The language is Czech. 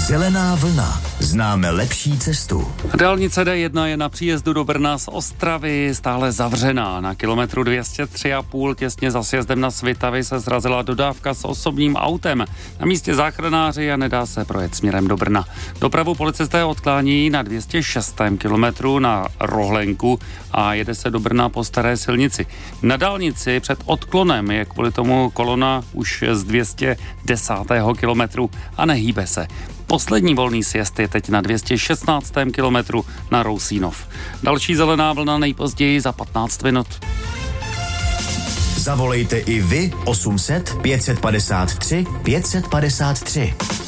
Zelená vlna. Známe lepší cestu. Dálnice D1 je na příjezdu do Brna z Ostravy stále zavřená. Na kilometru 203,5 těsně za sjezdem na Svitavy se zrazila dodávka s osobním autem. Na místě záchranáři a nedá se projet směrem do Brna. Dopravu policisté odklání na 206. kilometru na Rohlenku a jede se do Brna po staré silnici. Na dálnici před odklonem je kvůli tomu kolona už z 210. kilometru a nehýbe se. Poslední volný sjezd je teď na 216. kilometru na Rousínov. Další zelená vlna nejpozději za 15 minut. Zavolejte i vy 800 553 553.